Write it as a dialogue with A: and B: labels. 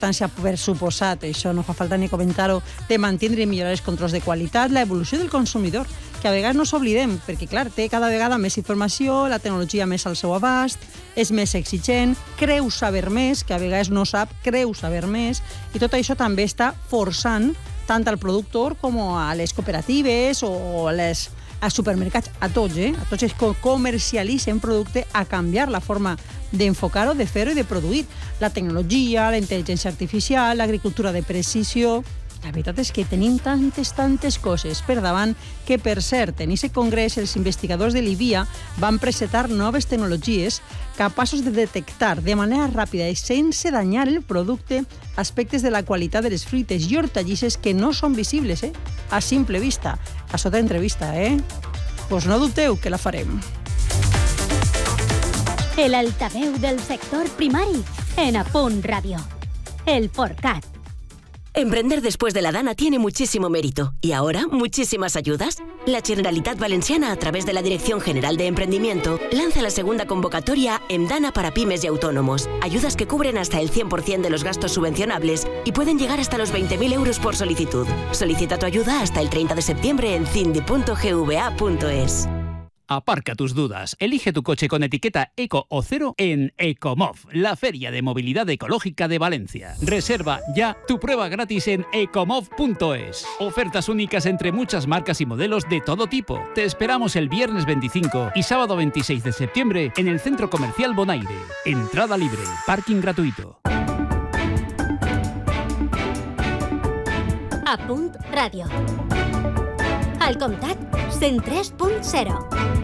A: importància, per suposat, això no fa falta ni comentar-ho, de mantenir i millorar els controls de qualitat, l'evolució del consumidor, que a vegades no s'oblidem, perquè, clar, té cada vegada més informació, la tecnologia més al seu abast, és més exigent, creu saber més, que a vegades no sap, creu saber més, i tot això també està forçant tant al productor com a les cooperatives o als supermercats, a tots els que comercialitzen producte, a canviar la forma d'enfocar-ho, de fer-ho i de produir. La tecnologia, la intel·ligència artificial, l'agricultura de precisió... La veritat és que tenim tantes coses per davant que, per cert, en aquest congrés els investigadors de l'IVIA van presentar noves tecnologies capaços de detectar de manera ràpida i sense danyar el producte aspectes de la qualitat de les fruites i hortalisses que no són visibles, a simple vista. A sota entrevista, Pues no dubteu que la farem.
B: El altaveu del sector primari en A Punt Ràdio. El Forcat.
C: Emprender después de la DANA tiene muchísimo mérito y ahora muchísimas ayudas. La Generalitat Valenciana, a través de la Dirección General de Emprendimiento, lanza la segunda convocatoria en DANA para pymes y autónomos. Ayudas que cubren hasta el 100% de los gastos subvencionables y pueden llegar hasta los 20.000 euros por solicitud. Solicita tu ayuda hasta el 30 de septiembre en cindi.gva.es.
D: Aparca tus dudas. Elige tu coche con etiqueta Eco o Cero en Ecomov, la feria de movilidad ecológica de Valencia. Reserva ya tu prueba gratis en ecomov.es. Ofertas únicas entre muchas marcas y modelos de todo tipo. Te esperamos el viernes 25 y sábado 26 de septiembre en el Centro Comercial Bonaire. Entrada libre, parking gratuito.
B: A Punt Ràdio. Al Comtat 103.0.